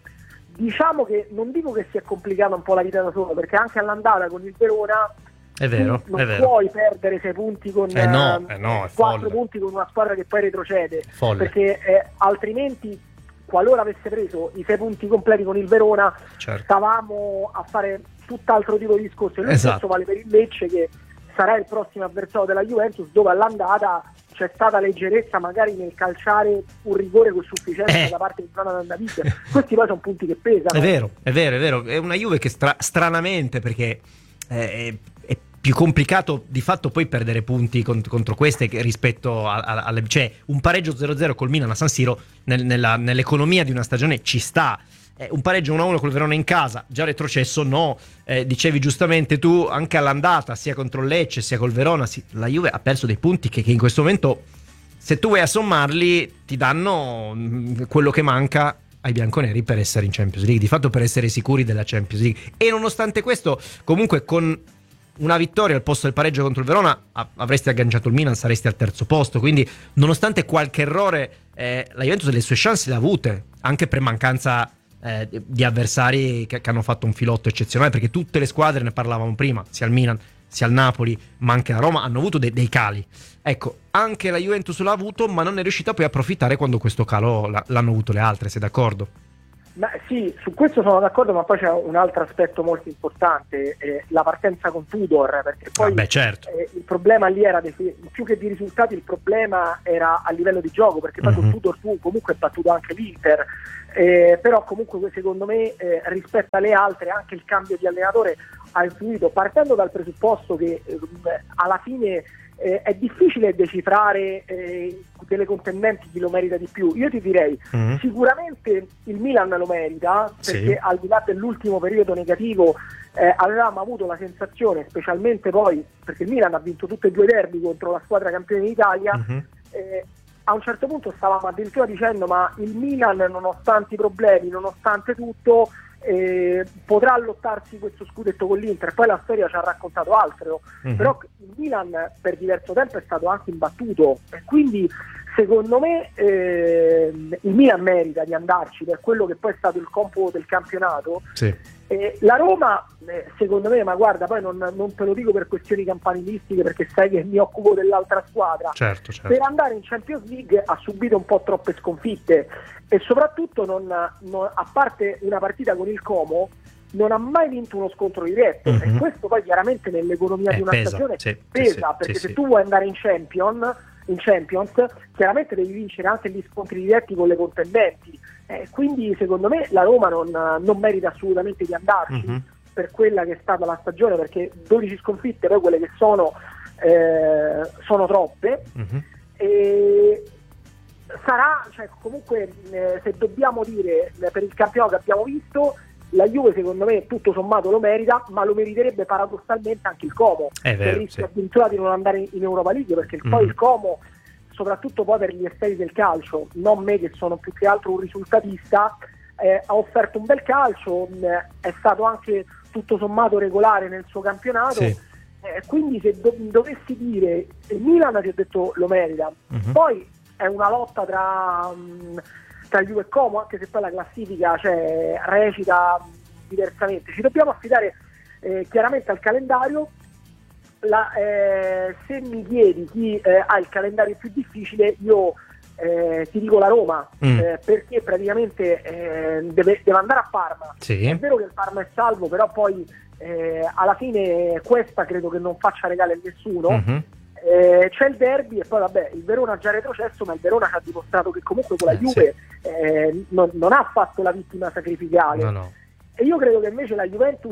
diciamo che non dico che si è complicata un po' la vita da solo, perché anche all'andata con il Verona è vero, non è vero. puoi perdere sei punti con eh no, eh no, è quattro folle. punti con una squadra che poi retrocede, Folle. perché eh, altrimenti qualora avesse preso i sei punti completi con il Verona, certo. stavamo a fare tutt'altro tipo di discorso, e lo esatto. stesso vale per il Lecce, che sarà il prossimo avversario della Juventus, dove all'andata c'è stata leggerezza magari nel calciare un rigore con sufficienza eh. da parte di Zona Dandavic. Questi poi sono punti che pesano. È vero, è vero, è vero. È una Juve che stra- stranamente, perché eh, è, è più complicato di fatto poi perdere punti cont- contro queste che rispetto a, a, alle... Cioè, un pareggio zero zero col Milan a San Siro nel, nella, nell'economia di una stagione ci sta. Eh, un pareggio uno a uno col Verona in casa, già retrocesso no, eh, dicevi giustamente tu, anche all'andata sia contro il Lecce sia col Verona, sì, la Juve ha perso dei punti che, che in questo momento, se tu vai a sommarli, ti danno mh, quello che manca ai bianconeri per essere in Champions League, di fatto per essere sicuri della Champions League. E nonostante questo, comunque con una vittoria al posto del pareggio contro il Verona avresti agganciato il Milan, saresti al terzo posto, quindi nonostante qualche errore eh, la Juventus delle sue chance le ha avute, anche per mancanza Eh, di avversari che, che hanno fatto un filotto eccezionale, perché tutte le squadre, ne parlavamo prima, sia il Milan sia il Napoli ma anche la Roma, hanno avuto de- dei cali. Ecco, anche la Juventus l'ha avuto, ma non è riuscita poi a approfittare quando questo calo l- l'hanno avuto le altre. Sei d'accordo? Ma sì, su questo sono d'accordo, ma poi c'è un altro aspetto molto importante, eh, la partenza con Tudor, perché poi ah beh, certo. eh, il problema lì era dei, più che di risultati, il problema era a livello di gioco, perché poi mm-hmm. con Tudor tu comunque hai battuto anche l'Inter, eh, però comunque secondo me eh, rispetto alle altre anche il cambio di allenatore ha influito, partendo dal presupposto che eh, alla fine Eh, è difficile decifrare eh, delle contendenti chi lo merita di più. Io ti direi mm. sicuramente il Milan lo merita, perché sì. al di là dell'ultimo periodo negativo eh, avevamo avuto la sensazione, specialmente poi perché il Milan ha vinto tutti e due i derby contro la squadra campione d'Italia, mm-hmm. eh, a un certo punto stavamo addirittura dicendo ma il Milan, nonostante i problemi, nonostante tutto, Eh, potrà lottarsi questo scudetto con l'Inter. Poi la storia ci ha raccontato altro, mm-hmm. però il Milan per diverso tempo è stato anche imbattuto, e quindi secondo me eh, il Milan merita di andarci per quello che poi è stato il compo del campionato. Sì. Eh, la Roma eh, secondo me, ma guarda, poi non, non te lo dico per questioni campanilistiche, perché sai che mi occupo dell'altra squadra, certo, certo. per andare in Champions League ha subito un po' troppe sconfitte, e soprattutto non, non, a parte una partita con il Como, non ha mai vinto uno scontro diretto, mm-hmm. e questo poi chiaramente nell'economia eh, di una pesa, stagione sì, pesa, sì, perché sì, se sì. tu vuoi andare in Champion in Champions chiaramente devi vincere anche gli scontri diretti con le contendenti, eh, quindi secondo me la Roma non, non merita assolutamente di andarci, mm-hmm. per quella che è stata la stagione, perché dodici sconfitte poi quelle che sono eh, sono troppe, mm-hmm. e sarà, cioè comunque eh, se dobbiamo dire eh, per il campionato che abbiamo visto, la Juve secondo me tutto sommato lo merita, ma lo meriterebbe paradossalmente anche il Como, è vero, per rischio sì. addirittura di non andare in Europa League, perché mm. poi il Como, soprattutto poi per gli esperti del calcio, non me che sono più che altro un risultatista, eh, ha offerto un bel calcio, mh, è stato anche tutto sommato regolare nel suo campionato, sì. eh, quindi se do- dovessi dire il Milan, ti ho detto lo merita, mm-hmm. poi è una lotta tra... Mh, tra Juve e Como, anche se poi la classifica cioè, recita diversamente. Ci dobbiamo affidare eh, chiaramente al calendario. La, eh, se mi chiedi chi eh, ha il calendario più difficile, io eh, ti dico la Roma, mm. eh, perché praticamente eh, deve, deve andare a Parma. Sì. È vero che il Parma è salvo, però poi eh, alla fine questa credo che non faccia regalo a nessuno. Mm-hmm. Eh, c'è il derby, e poi vabbè, il Verona ha già retrocesso, ma il Verona ci ha dimostrato che comunque con la eh, Juve sì. eh, non, non ha fatto la vittima sacrificale, no, no. e io credo che invece la Juventus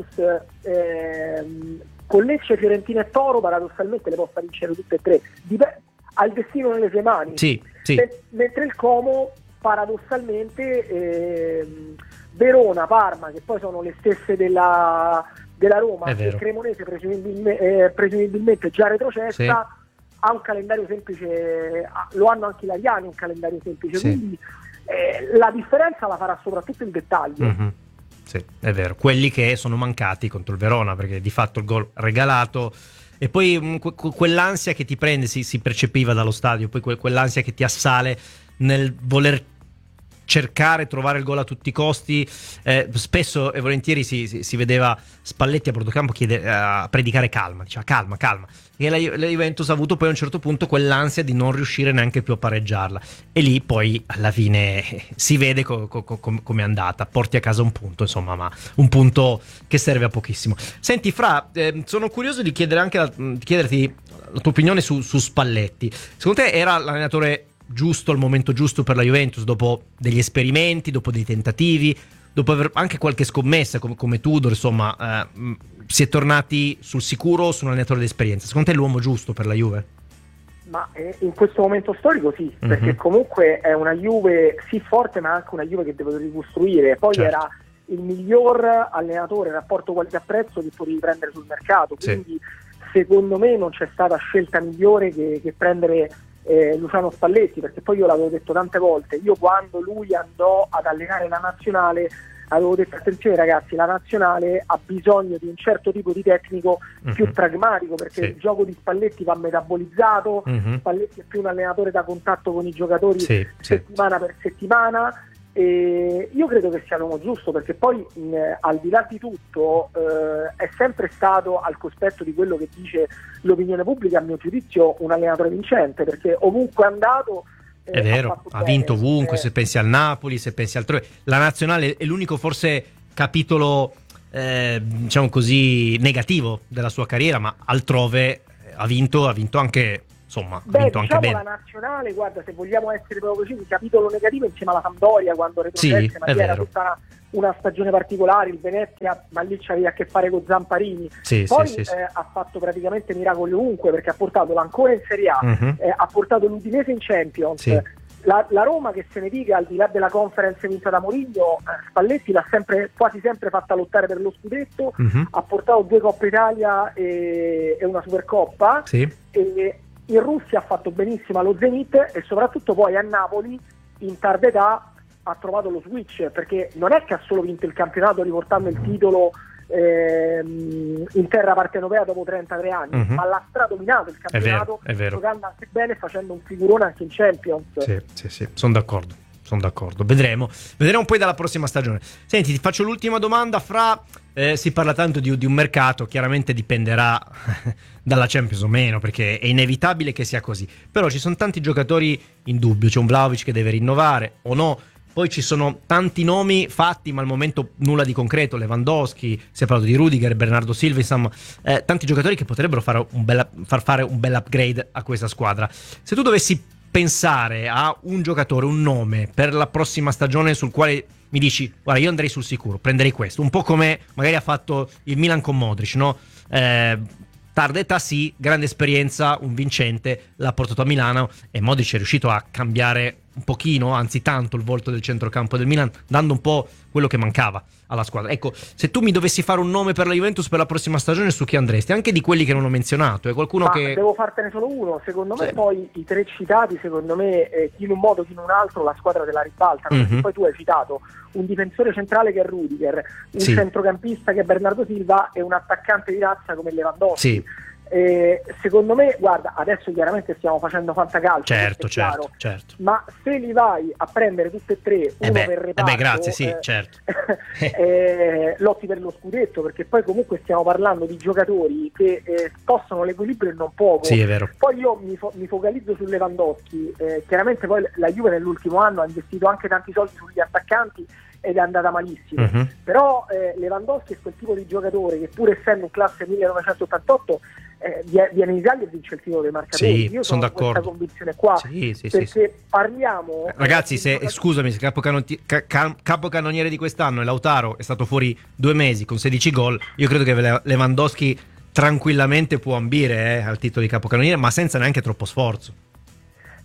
eh, con Lecce, Fiorentina e Toro paradossalmente le possa vincere tutte e tre, Dip- ha il destino nelle sue mani, sì, sì. M- mentre il Como paradossalmente eh, Verona, Parma, che poi sono le stesse della, della Roma, e Cremonese presumibilmente, eh, presumibilmente già retrocessa, sì. ha un calendario semplice, lo hanno anche gli italiani un calendario semplice, sì. quindi eh, la differenza la farà soprattutto il dettaglio. Mm-hmm. Sì, è vero, quelli che sono mancati contro il Verona, perché di fatto il gol regalato, e poi que- quell'ansia che ti prende, si, si percepiva dallo stadio, poi que- quell'ansia che ti assale nel voler cercare, trovare il gol a tutti i costi. Eh, spesso e volentieri si, si, si vedeva Spalletti a bordo chiede, uh, a predicare calma, diceva calma, calma. E la, la Juventus ha avuto poi a un certo punto quell'ansia di non riuscire neanche più a pareggiarla. E lì poi alla fine si vede co- co- co- come è andata. Porti a casa un punto, insomma, ma un punto che serve a pochissimo. Senti, Fra, eh, sono curioso di chiedere anche la, di chiederti la tua opinione su, su Spalletti. Secondo te era l'allenatore giusto al momento giusto per la Juventus, dopo degli esperimenti, dopo dei tentativi, dopo aver anche qualche scommessa come, come Tudor, insomma, eh, si è tornati sul sicuro su un allenatore d'esperienza? Secondo te è l'uomo giusto per la Juve? Ma eh, in questo momento storico sì, mm-hmm. perché comunque è una Juve sì forte, ma anche una Juve che deve ricostruire. Poi certo. era il miglior allenatore in rapporto qualità-prezzo che potevi prendere sul mercato, quindi sì. secondo me non c'è stata scelta migliore che, che prendere Eh, Luciano Spalletti, perché poi io l'avevo detto tante volte, io quando lui andò ad allenare la nazionale avevo detto attenzione ragazzi, la nazionale ha bisogno di un certo tipo di tecnico mm-hmm. più pragmatico, perché sì. il gioco di Spalletti va metabolizzato, mm-hmm. Spalletti è più un allenatore da contatto con i giocatori sì, settimana sì. per settimana, e io credo che sia l'uomo giusto, perché poi mh, al di là di tutto eh, è sempre stato, al cospetto di quello che dice l'opinione pubblica, a mio giudizio un allenatore vincente, perché ovunque è andato eh, è vero, ha, ha vinto ovunque, eh. se pensi al Napoli, se pensi altrove. La nazionale è l'unico forse capitolo eh, diciamo così negativo della sua carriera, ma altrove ha vinto, ha vinto anche, insomma, Beh, ha vinto diciamo anche bene. La nazionale, guarda, se vogliamo essere proprio così, capitolo negativo insieme alla Sampdoria quando retrocesse, sì, ma era tutta una stagione particolare, il Venezia, ma lì c'aveva a che fare con Zamparini. Sì, poi sì, sì, eh, ha fatto praticamente miracoli ovunque, perché ha portato l'Ancona in Serie A, uh-huh. eh, ha portato l'Udinese in Champions, sì. la, la Roma, che se ne dica, al di là della conference vinta da Mourinho, eh, Spalletti l'ha sempre, quasi sempre fatta lottare per lo scudetto, uh-huh. ha portato due Coppa Italia e, e una Supercoppa, sì. e in Russia ha fatto benissimo allo Zenit, e soprattutto poi a Napoli in tarda età ha trovato lo switch, perché non è che ha solo vinto il campionato riportando il titolo ehm, in terra partenopea dopo trentatré anni, uh-huh. ma l'ha stradominato il campionato, è vero, è vero. giocando anche bene, facendo un figurone anche in Champions. Sì, sì, sì, sono d'accordo. Sono d'accordo, vedremo vedremo poi dalla prossima stagione. Senti, ti faccio l'ultima domanda. Fra eh, si parla tanto di, di un mercato, chiaramente dipenderà dalla Champions o meno, perché è inevitabile che sia così, però ci sono tanti giocatori in dubbio, c'è un Vlahovic che deve rinnovare o no, poi ci sono tanti nomi fatti ma al momento nulla di concreto, Lewandowski, si è parlato di Rudiger, Bernardo Silva, insomma eh, tanti giocatori che potrebbero fare un bel, far fare un bel upgrade a questa squadra. Se tu dovessi pensare a un giocatore, un nome per la prossima stagione sul quale mi dici guarda, io andrei sul sicuro, prenderei questo, un po' come magari ha fatto il Milan con Modric, no? Eh, tarda età sì, grande esperienza, un vincente, l'ha portato a Milano, e Modric è riuscito a cambiare un pochino, anzi tanto, il volto del centrocampo del Milan, dando un po' quello che mancava alla squadra. Ecco, se tu mi dovessi fare un nome per la Juventus per la prossima stagione, su chi andresti? Anche di quelli che non ho menzionato, è qualcuno Ma che... devo fartene solo uno, secondo me. Sì. Poi i tre citati, secondo me, eh, chi in un modo chi in un altro, la squadra della ribalta, mm-hmm. poi tu hai citato un difensore centrale che è Rudiger, un sì. centrocampista che è Bernardo Silva e un attaccante di razza come Lewandowski. Sì. Eh, secondo me, guarda, adesso chiaramente stiamo facendo fantacalcio, certo, certo, chiaro, certo. ma se li vai a prendere tutte e tre, uno eh beh, per reparto, eh beh, grazie, sì, eh, certo. eh, lotti per lo scudetto, perché poi comunque stiamo parlando di giocatori che eh, spostano l'equilibrio e non poco. Sì, è vero. Poi io mi, fo- mi focalizzo su Lewandowski, eh, chiaramente poi la Juve nell'ultimo anno ha investito anche tanti soldi sugli attaccanti ed è andata malissimo, uh-huh. però eh, Lewandowski è quel tipo di giocatore che, pur essendo in classe millenovecentottantotto, eh, viene in Italia e vince il titolo dei marcatori. Sì, io sono sono d'accordo. questa convinzione qua, sì, sì, perché sì, sì. parliamo ragazzi eh, se giocatori... scusami, se capocannoniere ca- capocannoniere di quest'anno è Lautaro, è stato fuori due mesi con sedici gol, io credo che Lewandowski tranquillamente può ambire eh, al titolo di capocannoniere, ma senza neanche troppo sforzo.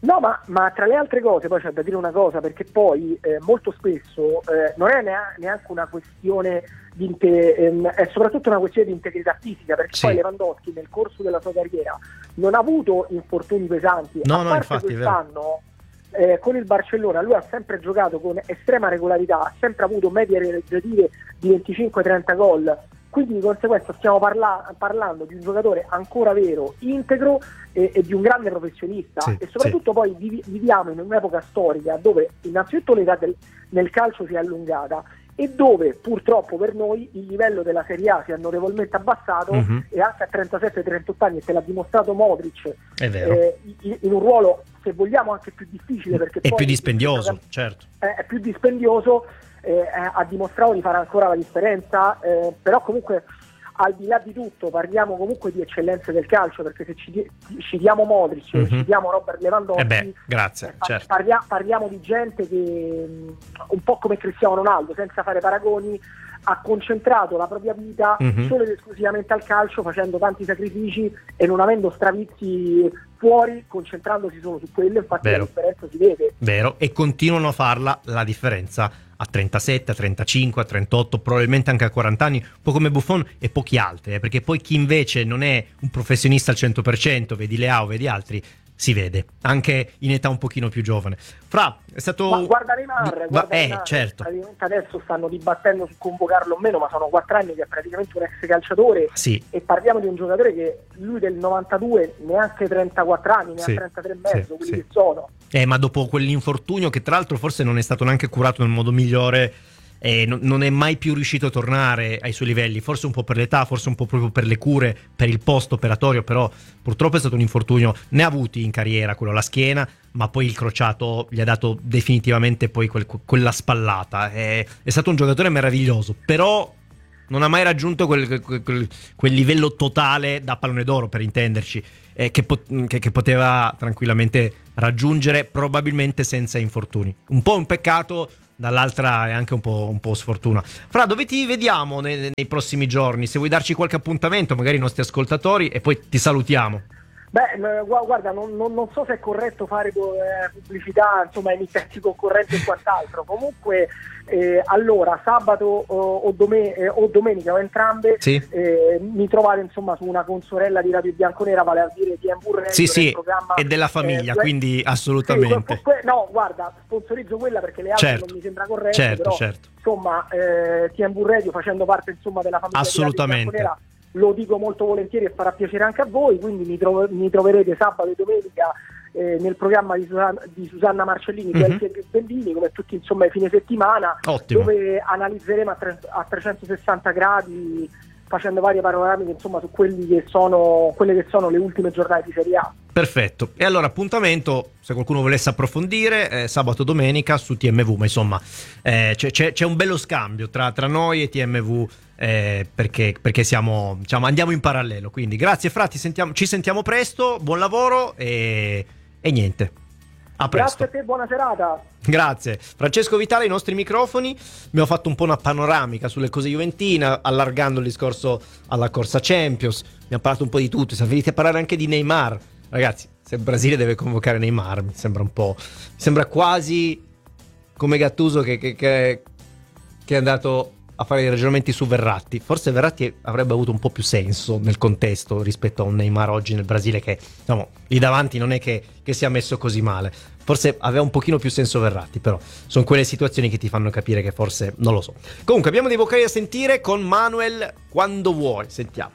No, ma, ma tra le altre cose poi c'è da dire una cosa, perché poi eh, molto spesso eh, non è neanche una questione di inte- ehm, è soprattutto una questione di integrità fisica, perché sì. Poi Lewandowski nel corso della sua carriera non ha avuto infortuni pesanti, no, a no, parte infatti, quest'anno eh, con il Barcellona lui ha sempre giocato con estrema regolarità, ha sempre avuto medie realizzative di venticinque trenta gol. Quindi di conseguenza stiamo parla- parlando di un giocatore ancora vero, integro e, e di un grande professionista, sì, e soprattutto sì. Poi vivi- viviamo in un'epoca storica dove innanzitutto l'età del, nel calcio si è allungata e dove purtroppo per noi il livello della Serie A si è notevolmente abbassato, mm-hmm. e anche a trentasette trentotto anni, e te l'ha dimostrato Modric, è vero. Eh, in, in un ruolo, se vogliamo, anche più difficile, perché è poi più dispendioso, certo. È, è più dispendioso. Eh, ha dimostrato di fare ancora la differenza, eh, però comunque al di là di tutto parliamo comunque di eccellenze del calcio, perché se ci, ci diamo Modric, mm-hmm. ci diamo Robert Lewandowski, eh beh, grazie, eh, certo. parlia- parliamo di gente che un po' come Cristiano Ronaldo, senza fare paragoni, ha concentrato la propria vita mm-hmm. solo ed esclusivamente al calcio, facendo tanti sacrifici e non avendo stravizi fuori, concentrandosi solo su quello. Infatti Vero. La differenza si vede. Vero, e continuano a farla la differenza a trentasette, a trentacinque, a trentotto, probabilmente anche a quaranta anni, un po' come Buffon e pochi altri, eh, perché poi chi invece non è un professionista al cento per cento, vedi Leao, vedi altri, si vede, anche in età un pochino più giovane. Fra, è stato... Ma guarda Neymar, guarda eh, Neymar, certo. Praticamente adesso stanno dibattendo su convocarlo o meno, ma sono quattro anni che è praticamente un ex calciatore, sì. E parliamo di un giocatore che lui del novantadue, neanche trentaquattro anni, ne sì. ha trentatré e mezzo, sì, quelli sì. che sono. Eh, ma dopo quell'infortunio, che tra l'altro forse non è stato neanche curato nel modo migliore, e non, non è mai più riuscito a tornare ai suoi livelli, forse un po' per l'età, forse un po' proprio per le cure, per il post operatorio, però purtroppo è stato un infortunio, ne ha avuti in carriera, quello alla schiena, ma poi il crociato gli ha dato definitivamente poi quel, quella spallata. È, è stato un giocatore meraviglioso, però non ha mai raggiunto quel, quel, quel livello totale da pallone d'oro, per intenderci, eh, che, pot- che, che poteva tranquillamente raggiungere, probabilmente senza infortuni. Un po' un peccato, dall'altra è anche un po', un po' sfortuna. Fra, dove ti vediamo nei, nei prossimi giorni? Se vuoi darci qualche appuntamento, magari i nostri ascoltatori, e poi ti salutiamo. Beh, guarda, non, non, non so se è corretto fare eh, pubblicità, insomma, emittenti concorrenti e quant'altro. Comunque, eh, allora, sabato o, o, dome- eh, o domenica o entrambe, sì. eh, mi trovate insomma su una consorella di Radio Bianconera, vale a dire T M V Radio, sì, sì, programma, e della famiglia, eh, quindi assolutamente. Sì, que- que- no, guarda, sponsorizzo quella perché le altre certo. non mi sembra corretto, certo, però certo. insomma, eh, T M V Radio, facendo parte insomma della famiglia assolutamente. di Radio Bianconera, lo dico molto volentieri e farà piacere anche a voi, quindi mi, tro- mi troverete sabato e domenica eh, nel programma di, Susanna, di Susanna Marcellini, mm-hmm. di Alfio Bendini, come tutti insomma i fine settimana. Ottimo. Dove analizzeremo a, tre- a trecentosessanta gradi, facendo varie panoramiche insomma su quelli che sono quelle che sono le ultime giornate di Serie A. Perfetto, e allora appuntamento, se qualcuno volesse approfondire, eh, sabato domenica su T M V, ma insomma eh, c'è, c'è, c'è un bello scambio tra, tra noi e T M V, eh, perché, perché siamo, diciamo, andiamo in parallelo, quindi grazie Fra, ti sentiamo, ci sentiamo presto, buon lavoro e, e niente, a presto. Grazie a te, buona serata. Grazie. Francesco Vitale ai nostri microfoni. Abbiamo fatto un po' una panoramica sulle cose juventine, allargando il discorso alla corsa Champions. Abbiamo parlato un po' di tutto, siamo venuti a parlare anche di Neymar. Ragazzi, se il Brasile deve convocare Neymar, mi sembra un po', mi sembra quasi come Gattuso che, che, che, che è andato a fare dei ragionamenti su Verratti. Forse Verratti avrebbe avuto un po' più senso nel contesto rispetto a un Neymar oggi nel Brasile, che diciamo, lì davanti non è che, che sia messo così male. Forse aveva un pochino più senso Verratti, però sono quelle situazioni che ti fanno capire che forse non lo so. Comunque abbiamo dei vocali da sentire con Manuel, Quando vuoi. Sentiamo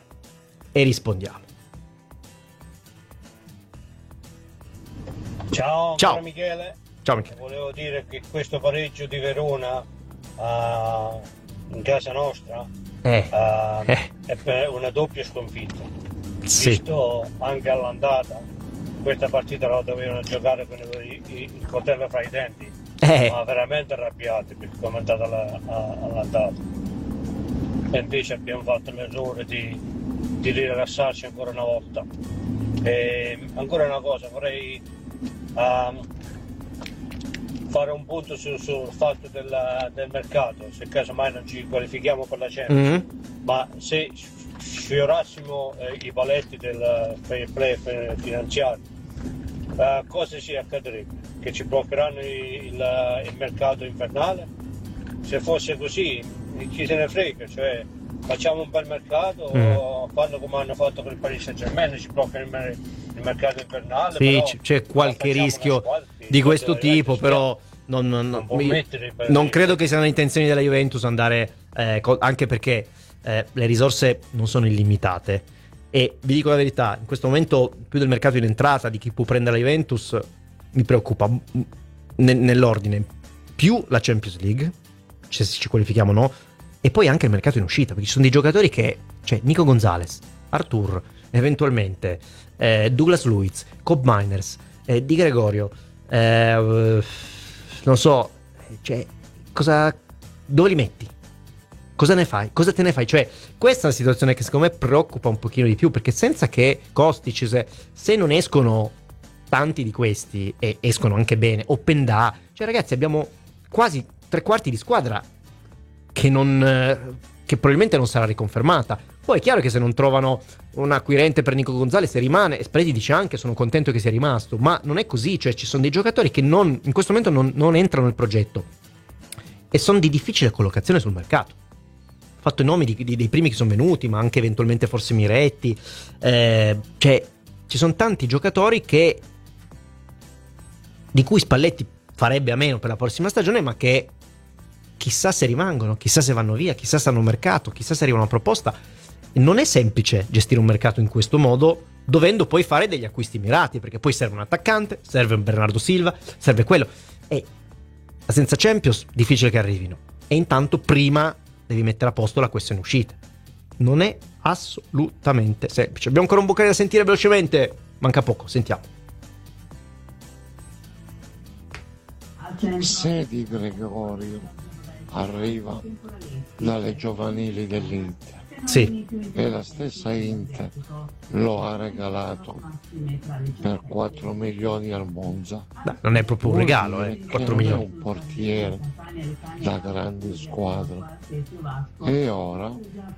e rispondiamo. Ciao, Ciao Michele. Ciao Michele. Volevo dire che questo pareggio di Verona uh, in casa nostra eh. uh, Eh. è per una doppia sconfitta. Sì. Visto anche all'andata, questa partita la dovevano giocare con il, il coltello fra i denti, Eh. ma veramente arrabbiati per come è andata la, all'andata. E invece abbiamo fatto l'errore di, di rilassarci ancora una volta. E ancora una cosa, vorrei um, fare un punto su, sul fatto della, del mercato, se casomai non ci qualifichiamo per la Champions, mm-hmm. ma se sfiorassimo eh, i paletti del fair play finanziario, uh, cosa ci accadrebbe? Che ci bloccheranno il, il, il mercato invernale? Se fosse così, chi se ne frega, cioè facciamo un bel mercato, mm. o fanno come hanno fatto con il Paris Saint-Germain, ci bloccano il, mer- il mercato invernale. Sì, però, c'è qualche rischio di questo tipo, però non, non, non, mi, non credo che siano le intenzioni della Juventus andare, eh, co- anche perché eh, le risorse non sono illimitate. E vi dico la verità, in questo momento più del mercato in entrata, di chi può prendere la Juventus, mi preoccupa ne- nell'ordine più la Champions League, cioè se ci qualifichiamo o no, e poi anche il mercato in uscita, perché ci sono dei giocatori che, cioè Nico Gonzalez, Artur, eventualmente eh, Douglas Luiz, Cobb Miners, eh, Di Gregorio, eh, non so, cioè cosa, dove li metti? Cosa ne fai? Cosa te ne fai? Cioè, questa è una situazione che secondo me preoccupa un pochino di più, perché senza che Kostic, se, se non escono tanti di questi, e escono anche bene, o Pendà, cioè ragazzi abbiamo quasi tre quarti di squadra che non che probabilmente non sarà riconfermata. Poi è chiaro che se non trovano un acquirente per Nico Gonzalez rimane, e Spredi dice anche sono contento che sia rimasto, ma non è così, cioè ci sono dei giocatori che non, in questo momento non, non entrano nel progetto e sono di difficile collocazione sul mercato. Ho fatto i nomi di, di, dei primi che sono venuti, ma anche eventualmente forse Miretti, eh, cioè ci sono tanti giocatori che di cui Spalletti farebbe a meno per la prossima stagione, ma che chissà se rimangono, chissà se vanno via, chissà se hanno un mercato, chissà se arriva una proposta. Non è semplice gestire un mercato in questo modo, dovendo poi fare degli acquisti mirati, perché poi serve un attaccante, serve un Bernardo Silva, serve quello, e senza Champions difficile che arrivino, e intanto prima devi mettere a posto la questione uscita. Non è assolutamente semplice. Abbiamo ancora un boccone da sentire velocemente, manca poco, sentiamo. Se Di Gregorio arriva dalle giovanili dell'Inter, sì, e la stessa Inter lo ha regalato per quattro milioni al Monza, beh, non è proprio un regalo, eh, quattro milioni. È un portiere da grande squadra, e ora